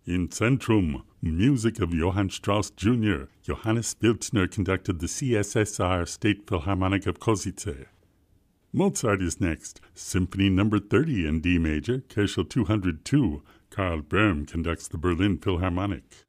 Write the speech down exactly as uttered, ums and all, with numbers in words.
In Centrum, music of Johann Strauss Junior Johannes Biltzner conducted the C S S R State Philharmonic of Košice. Mozart is next. Symphony number thirty in D major, Köchel two hundred two. Karl Böhm conducts the Berlin Philharmonic.